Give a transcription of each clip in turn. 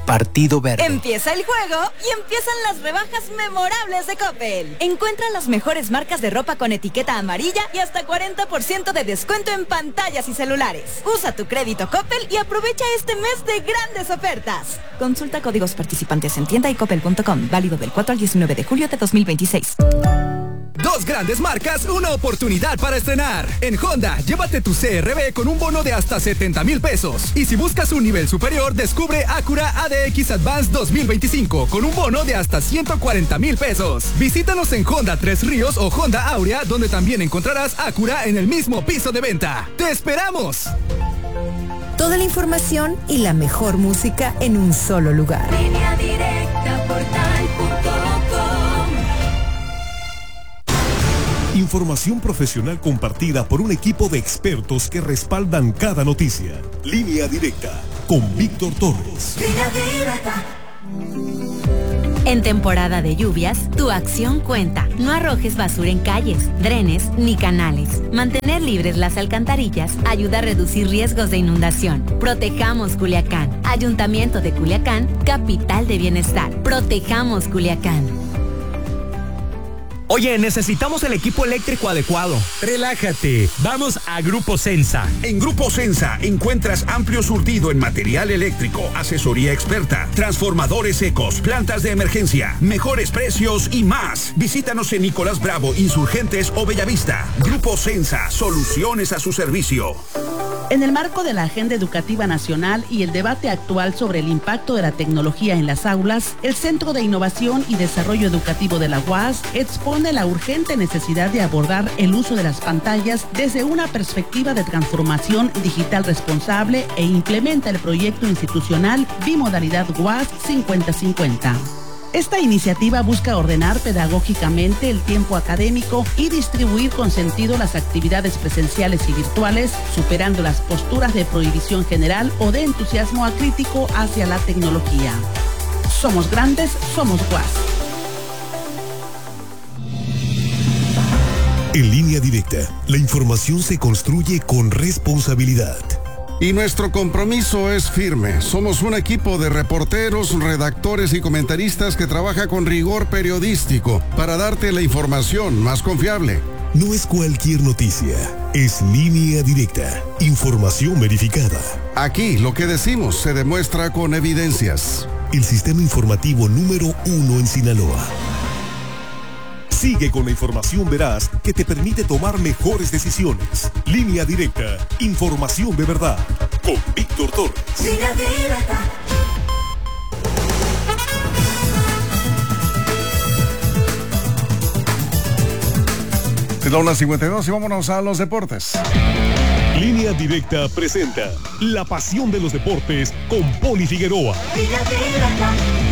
Partido Verde. Empieza el juego y empiezan las rebajas memorables de Coppel. Encuentra las mejores marcas de ropa con etiqueta amarilla y hasta 40% de descuento en pantallas y celulares. Usa tu crédito Coppel y aprovecha este mes de grandes ofertas. Consulta códigos participantes en tienda y coppel.com. Válido del 4 al 19 de julio de 2026. Dos grandes marcas, una oportunidad para estrenar. En Honda, llévate tu CR-V con un bono de hasta 70,000 pesos. Y si buscas un nivel superior, descubre Acura ADX Advance 2025 con un bono de hasta 140,000 pesos. Visítanos en Honda Tres Ríos o Honda Aurea, donde también encontrarás Acura en el mismo piso de venta. ¡Te esperamos! Toda la información y la mejor música en un solo lugar. Línea Directa Portal.com. Información profesional compartida por un equipo de expertos que respaldan cada noticia. Línea Directa con Víctor Torres. Línea Directa. En temporada de lluvias, tu acción cuenta. No arrojes basura en calles, drenes ni canales. Mantener libres las alcantarillas ayuda a reducir riesgos de inundación. Protejamos Culiacán. Ayuntamiento de Culiacán, capital de bienestar. Protejamos Culiacán. Oye, necesitamos el equipo eléctrico adecuado. Relájate, vamos a Grupo Sensa. En Grupo Sensa encuentras amplio surtido en material eléctrico, asesoría experta, transformadores secos, plantas de emergencia, mejores precios y más. Visítanos en Nicolás Bravo, Insurgentes o Bellavista. Grupo Sensa, soluciones a su servicio. En el marco de la Agenda Educativa Nacional y el debate actual sobre el impacto de la tecnología en las aulas, el Centro de Innovación y Desarrollo Educativo de la UAS expone la urgente necesidad de abordar el uso de las pantallas desde una perspectiva de transformación digital responsable e implementa el proyecto institucional Bimodalidad UAS 50-50. Esta iniciativa busca ordenar pedagógicamente el tiempo académico y distribuir con sentido las actividades presenciales y virtuales, superando las posturas de prohibición general o de entusiasmo acrítico hacia la tecnología. Somos grandes, somos UAS. En Línea Directa, la información se construye con responsabilidad. Y nuestro compromiso es firme. Somos un equipo de reporteros, redactores y comentaristas que trabaja con rigor periodístico para darte la información más confiable. No es cualquier noticia, es Línea Directa, información verificada. Aquí lo que decimos se demuestra con evidencias. El sistema informativo número 1 en Sinaloa. Sigue con la información veraz que te permite tomar mejores decisiones. Línea Directa, información de verdad. Con Víctor Torres. Línea Directa. Es la 1:52 y vámonos a los deportes. Línea Directa presenta la pasión de los deportes con Poli Figueroa. Línea Directa.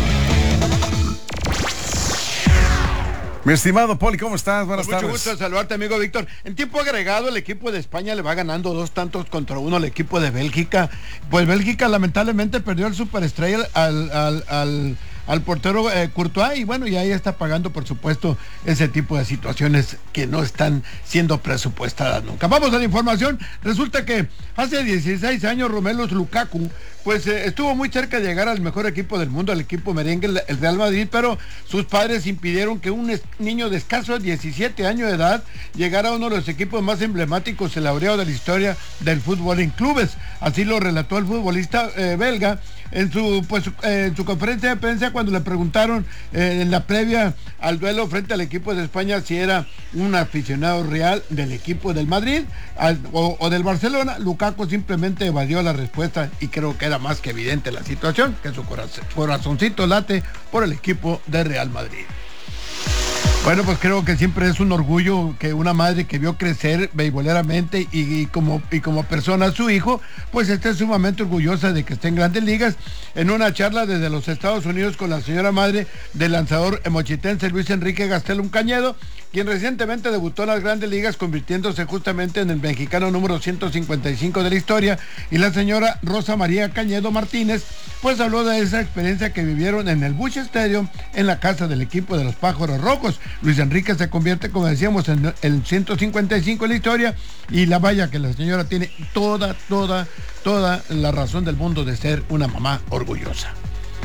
Mi estimado Poli, ¿cómo estás? Buenas tardes. Mucho gusto saludarte, amigo Víctor. En tiempo agregado, el equipo de España le va ganando 2-1 al equipo de Bélgica. Pues Bélgica lamentablemente perdió el superestrella al portero Courtois, y bueno, y ahí está pagando, por supuesto, ese tipo de situaciones que no están siendo presupuestadas nunca. Vamos a la información. Resulta que hace 16 años Romelu Lukaku pues estuvo muy cerca de llegar al mejor equipo del mundo, al equipo merengue, el Real Madrid, pero sus padres impidieron que un niño de escasos 17 años de edad llegara a uno de los equipos más emblemáticos y laureados de la historia del fútbol en clubes. Así lo relató el futbolista belga en su conferencia de prensa cuando le preguntaron en la previa al duelo frente al equipo de España si era un aficionado real del equipo del Madrid o del Barcelona. Lukaku simplemente evadió la respuesta y creo que era más que evidente la situación, que su corazoncito late por el equipo de Real Madrid. Bueno, pues creo que siempre es un orgullo que una madre que vio crecer beisboleramente y como persona a su hijo, pues esté sumamente orgullosa de que esté en Grandes Ligas. En una charla desde los Estados Unidos con la señora madre del lanzador mochitense Luis Enrique Gastelum Cañedo, quien recientemente debutó en las Grandes Ligas convirtiéndose justamente en el mexicano número 155 de la historia, y la señora Rosa María Cañedo Martínez pues habló de esa experiencia que vivieron en el Busch Stadium en la casa del equipo de los Pájaros Rojos. Luis Enrique se convierte, como decíamos, en el 155 de la historia, y la vaya que la señora tiene toda la razón del mundo de ser una mamá orgullosa.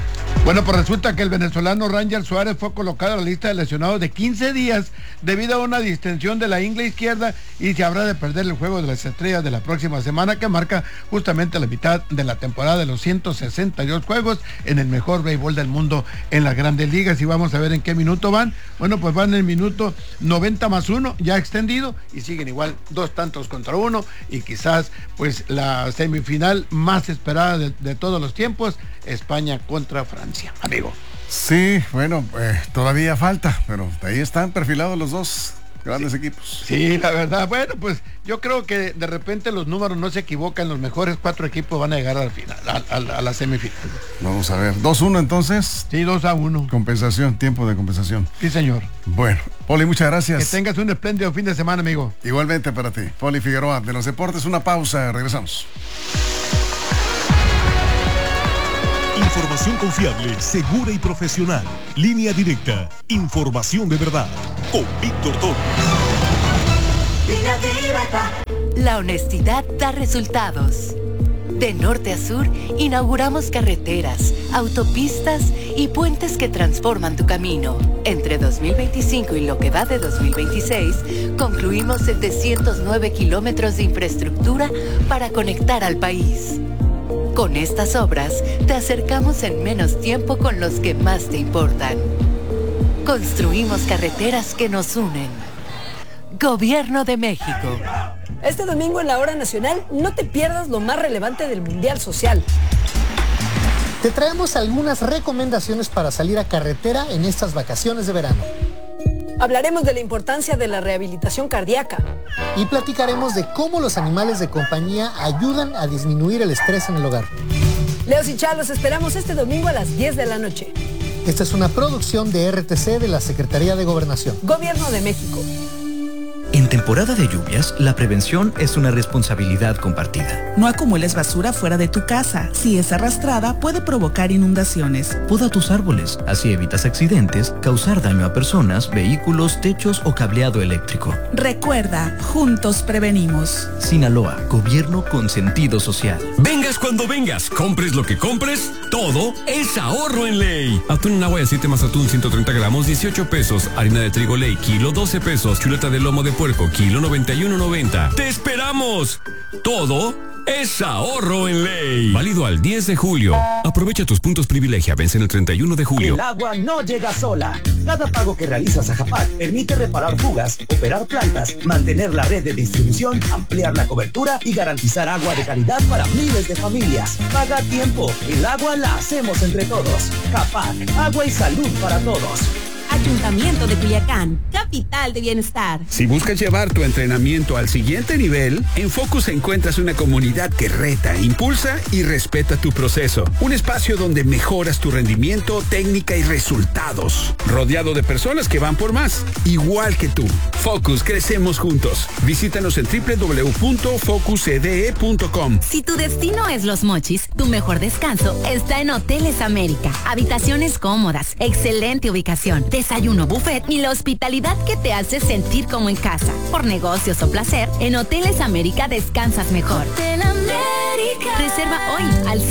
Bueno, pues resulta que el venezolano Rangel Suárez fue colocado en la lista de lesionados de 15 días debido a una distensión de la ingle izquierda y se habrá de perder el juego de las estrellas de la próxima semana, que marca justamente la mitad de la temporada de los 162 juegos en el mejor béisbol del mundo en las grandes ligas. Y vamos a ver en qué minuto van. Bueno, pues van en el minuto 90+1, ya extendido, y siguen igual 2-1, y quizás pues la semifinal más esperada de todos los tiempos, España contra Francia, amigo. Sí, bueno, todavía falta, pero ahí están perfilados los dos grandes equipos. Sí, la verdad, bueno, pues yo creo que de repente los números no se equivocan, los mejores 4 equipos van a llegar al final, a la semifinal. Vamos a ver, 2-1 entonces. Sí, 2-1. Compensación, tiempo de compensación. Sí, señor. Bueno, Poli, muchas gracias. Que tengas un espléndido fin de semana, amigo. Igualmente para ti. Poli Figueroa, de los deportes, una pausa, regresamos. Información confiable, segura y profesional. Línea directa. Información de verdad. Con Víctor Torres. Línea directa. La honestidad da resultados. De norte a sur, inauguramos carreteras, autopistas y puentes que transforman tu camino. Entre 2025 y lo que va de 2026, concluimos 709 kilómetros de infraestructura para conectar al país. Con estas obras, te acercamos en menos tiempo con los que más te importan. Construimos carreteras que nos unen. Gobierno de México. Este domingo en la Hora Nacional, no te pierdas lo más relevante del Mundial Social. Te traemos algunas recomendaciones para salir a carretera en estas vacaciones de verano. Hablaremos de la importancia de la rehabilitación cardíaca. Y platicaremos de cómo los animales de compañía ayudan a disminuir el estrés en el hogar. Leos y Chá, los esperamos este domingo a las 10 de la noche. Esta es una producción de RTC de la Secretaría de Gobernación. Gobierno de México. En temporada de lluvias, la prevención es una responsabilidad compartida. No acumules basura fuera de tu casa. Si es arrastrada, puede provocar inundaciones. Poda tus árboles, así evitas accidentes, causar daño a personas, vehículos, techos o cableado eléctrico. Recuerda, juntos prevenimos. Sinaloa, gobierno con sentido social. Vengas cuando vengas, compres lo que compres, todo es ahorro en Ley. Atún en agua de 7 más atún 130 gramos, 18 pesos. Harina de trigo Ley, kilo 12 pesos. Chuleta de lomo de puerco, kilo 91.90. ¡Te esperamos! Todo es ahorro en Ley. Válido al 10 de julio. Aprovecha tus puntos privilegia. Vencen el 31 de julio. El agua no llega sola. Cada pago que realizas a Japac permite reparar fugas, operar plantas, mantener la red de distribución, ampliar la cobertura y garantizar agua de calidad para miles de familias. Paga a tiempo. El agua la hacemos entre todos. Japac, agua y salud para todos. Ayuntamiento de Culiacán, capital de bienestar. Si buscas llevar tu entrenamiento al siguiente nivel, en Focus encuentras una comunidad que reta, impulsa y respeta tu proceso. Un espacio donde mejoras tu rendimiento, técnica y resultados. Rodeado de personas que van por más, igual que tú. Focus, crecemos juntos. Visítanos en www.focuscde.com. Si tu destino es Los Mochis, tu mejor descanso está en Hoteles América. Habitaciones cómodas, excelente ubicación, desayuno buffet y la hospitalidad que te hace sentir como en casa. Por negocios o placer, en Hoteles América descansas mejor. Hotel América. Reserva hoy al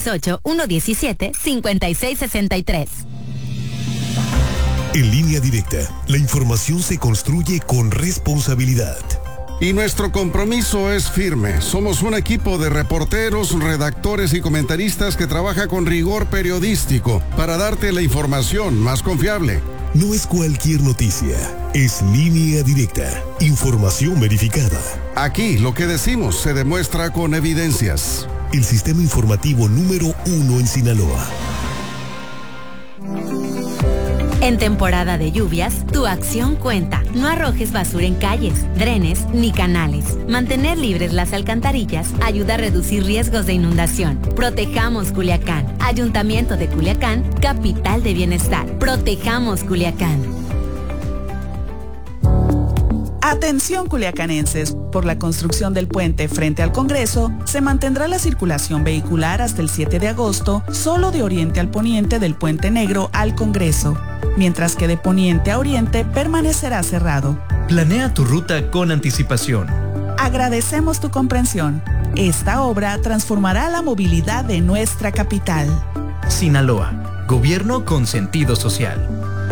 668-117-5663. En Línea Directa, la información se construye con responsabilidad. Y nuestro compromiso es firme. Somos un equipo de reporteros, redactores y comentaristas que trabaja con rigor periodístico para darte la información más confiable. No es cualquier noticia, es Línea Directa, información verificada. Aquí lo que decimos se demuestra con evidencias. El sistema informativo número 1 en Sinaloa. En temporada de lluvias, tu acción cuenta. No arrojes basura en calles, drenes ni canales. Mantener libres las alcantarillas ayuda a reducir riesgos de inundación. Protejamos Culiacán. Ayuntamiento de Culiacán, capital de bienestar. Protejamos Culiacán. Atención culiacanenses, por la construcción del puente frente al Congreso, se mantendrá la circulación vehicular hasta el 7 de agosto, solo de oriente al poniente del Puente Negro al Congreso, mientras que de poniente a oriente permanecerá cerrado. Planea tu ruta con anticipación. Agradecemos tu comprensión. Esta obra transformará la movilidad de nuestra capital. Sinaloa, Gobierno con sentido social.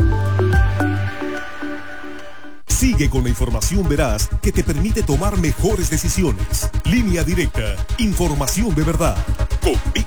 Sigue con la información veraz que te permite tomar mejores decisiones. Línea Directa. Información de verdad. Con